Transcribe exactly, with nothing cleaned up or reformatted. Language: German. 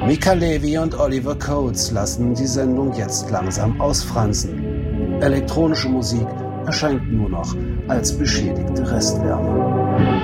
Mika Levy und Oliver Coates lassen die Sendung jetzt langsam ausfransen. Elektronische Musik erscheint nur noch als beschädigte Restwärme.